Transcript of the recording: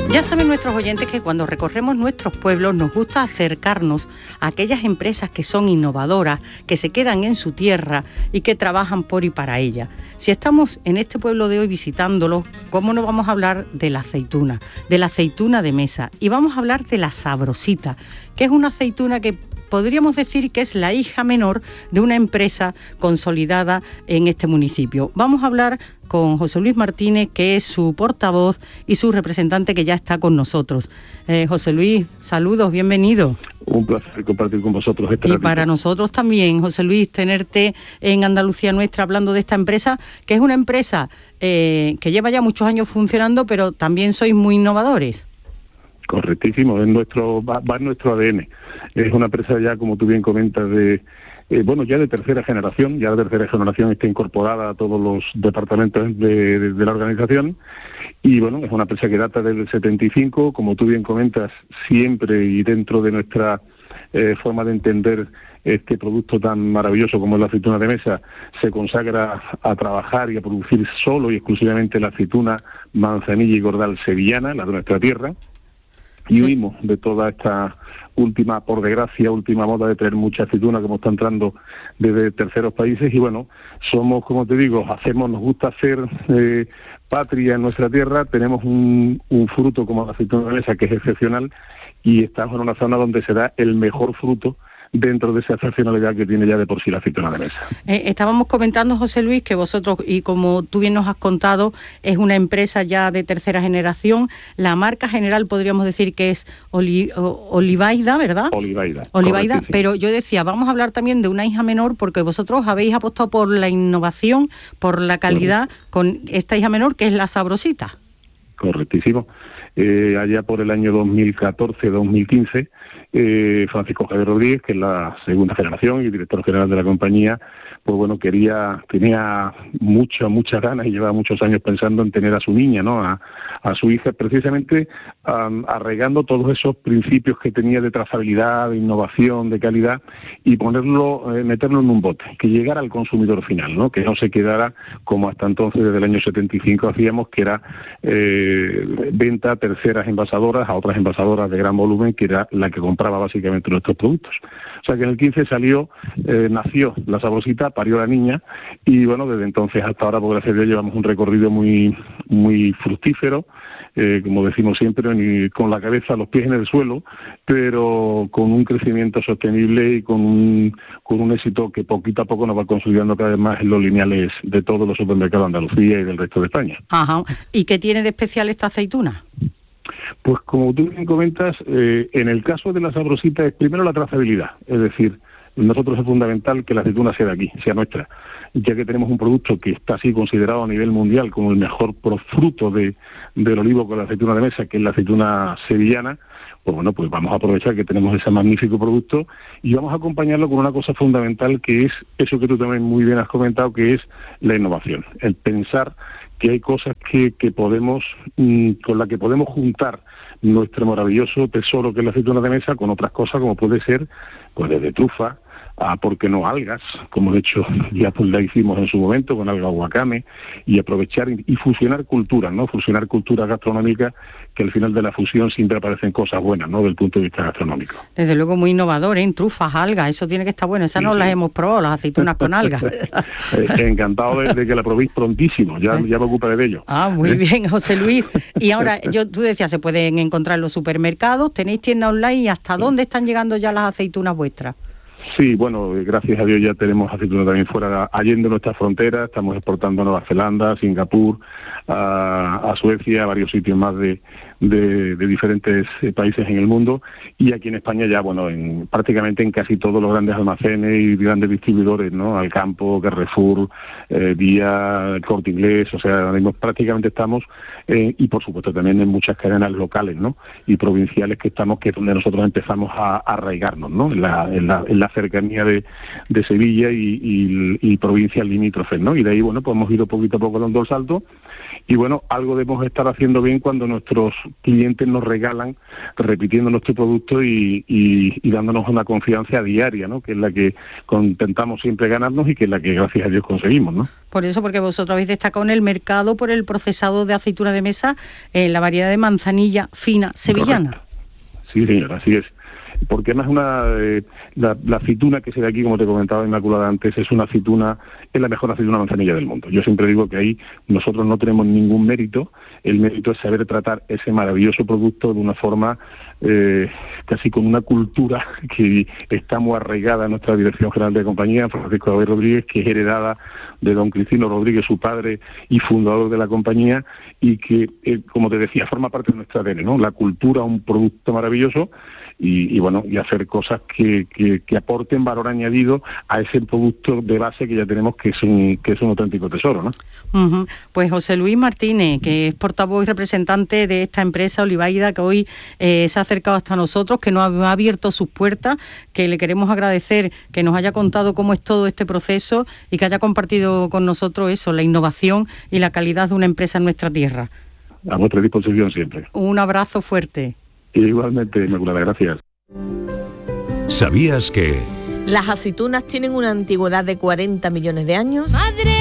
Ya saben nuestros oyentes que cuando recorremos nuestros pueblos nos gusta acercarnos a aquellas empresas que son innovadoras, que se quedan en su tierra y que trabajan por y para ella. Si estamos en este pueblo de hoy visitándolo, ¿cómo no vamos a hablar de la aceituna de mesa? Y vamos a hablar de la sabrosita, que es una aceituna que podríamos decir que es la hija menor de una empresa consolidada en este municipio. Vamos a hablar con José Luis Martínez, que es su portavoz y su representante que ya está con nosotros. José Luis, saludos, bienvenido. Un placer compartir con vosotros este ratito. Y para nosotros también, José Luis, tenerte en Andalucía Nuestra hablando de esta empresa, que es una empresa que lleva ya muchos años funcionando, pero también sois muy innovadores. Correctísimo, va en nuestro ADN. Es una empresa ya, como tú bien comentas, ya de tercera generación. Ya la tercera generación está incorporada a todos los departamentos de la organización. Y bueno, es una empresa que data desde el 75, como tú bien comentas, siempre y dentro de nuestra forma de entender este producto tan maravilloso como es la aceituna de mesa, se consagra a trabajar y a producir solo y exclusivamente la aceituna manzanilla y gordal sevillana, la de nuestra tierra. Y huimos de toda esta última moda de tener mucha aceituna como está entrando desde terceros países. Y bueno, somos, como te digo, nos gusta hacer patria en nuestra tierra. Tenemos un fruto como la aceituna de mesa que es excepcional y estamos en una zona donde se da el mejor fruto dentro de esa excepcionalidad que tiene ya de por sí la aceituna de mesa. Estábamos comentando, José Luis, que vosotros, y como tú bien nos has contado, es una empresa ya de tercera generación. La marca general podríamos decir que es Olivaida, ¿verdad? Olivaida, pero yo decía, vamos a hablar también de una hija menor, porque vosotros habéis apostado por la innovación, por la calidad, con esta hija menor que es la sabrosita. Correctísimo. Allá por el año 2014-2015, Francisco Javier Rodríguez, que es la segunda generación y director general de la compañía, pues bueno, tenía muchas ganas y llevaba muchos años pensando en tener a su niña, ¿no? A su hija, precisamente arraigando todos esos principios que tenía de trazabilidad, de innovación, de calidad, y meterlo en un bote, que llegara al consumidor final, ¿no? Que no se quedara como hasta entonces, desde el año 75 hacíamos, que era venta a terceras envasadoras, a otras envasadoras de gran volumen, que era la que compraba básicamente nuestros productos. O sea que en el 15 nació la sabrosita, parió la niña, y bueno, desde entonces hasta ahora, por gracias a Dios, llevamos un recorrido muy fructífero, como decimos siempre, con la cabeza, los pies en el suelo, pero con un crecimiento sostenible y con un éxito que poquito a poco nos va consolidando cada vez más en los lineales de todos los supermercados de Andalucía y del resto de España. Ajá. ¿Y qué tiene de especial esta aceituna? Pues como tú bien comentas, en el caso de la sabrosita es primero la trazabilidad, es decir, nosotros es fundamental que la aceituna sea de aquí, sea nuestra, ya que tenemos un producto que está así considerado a nivel mundial como el mejor fruto del olivo con la aceituna de mesa, que es la aceituna sevillana. Pues bueno, pues vamos a aprovechar que tenemos ese magnífico producto y vamos a acompañarlo con una cosa fundamental, que es eso que tú también muy bien has comentado, que es la innovación, el pensar que hay cosas que podemos, con las que podemos juntar nuestro maravilloso tesoro que es la aceituna de mesa con otras cosas, como puede ser, pues desde trufa, ¿por qué no algas? Como de hecho ya pues la hicimos en su momento con alga wakame, y aprovechar y fusionar culturas, ¿no? Fusionar culturas gastronómicas, que al final de la fusión siempre aparecen cosas buenas, ¿no? Del punto de vista gastronómico. Desde luego muy innovador, ¿eh? Trufas, algas, eso tiene que estar bueno. Esas no las hemos probado, las aceitunas con algas. Encantado de que la probéis prontísimo, ya me ocuparé de ello. Muy bien, José Luis. Y ahora, tú decías, se pueden encontrar en los supermercados, tenéis tienda online, ¿y hasta dónde están llegando ya las aceitunas vuestras? Sí, bueno, gracias a Dios ya tenemos aceituna también fuera, allende nuestras fronteras. Estamos exportando a Nueva Zelanda, a Singapur, a Suecia, a varios sitios más de diferentes países en el mundo, y aquí en España ya, bueno, prácticamente en casi todos los grandes almacenes y grandes distribuidores, ¿no? Alcampo, Carrefour, Día, Corte Inglés, o sea, prácticamente estamos, y por supuesto también en muchas cadenas locales, ¿no? Y provinciales que es donde nosotros empezamos a arraigarnos, ¿no? En la cercanía de Sevilla y provincias limítrofes, ¿no? Y de ahí, bueno, pues hemos ido poquito a poco dando el salto Y bueno, algo debemos estar haciendo bien cuando nuestros clientes nos regalan, repitiendo nuestro producto y dándonos una confianza diaria, ¿no? Que es la que intentamos siempre ganarnos y que es la que gracias a Dios conseguimos, ¿no? Por eso, porque vosotros habéis destacado en el mercado por el procesado de aceituna de mesa, la variedad de manzanilla fina sevillana. Correcto. Sí, señora, así es. Porque además la aceituna que se da aquí, como te comentaba Inmaculada antes, es la mejor aceituna manzanilla del mundo. Yo siempre digo que ahí nosotros no tenemos ningún mérito, el mérito es saber tratar ese maravilloso producto de una forma casi con una cultura que está muy arraigada en nuestra Dirección General de Compañía, Francisco Javier Rodríguez, que es heredada de don Cristino Rodríguez, su padre y fundador de la compañía, y que, como te decía, forma parte de nuestra ADN, ¿no? La cultura, un producto maravilloso, y bueno, y hacer cosas que aporten valor añadido a ese producto de base que ya tenemos, que es un auténtico tesoro, ¿no? Uh-huh. Pues José Luis Martínez, que es portavoz y representante de esta empresa Olivaida, que hoy se ha acercado hasta nosotros, que nos ha abierto sus puertas, que le queremos agradecer que nos haya contado cómo es todo este proceso y que haya compartido con nosotros eso, la innovación y la calidad de una empresa en nuestra tierra. A vuestra disposición siempre. Un abrazo fuerte. Igualmente, Inmaculada, gracias. ¿Sabías que las aceitunas tienen una antigüedad de 40 millones de años? ¡Madre!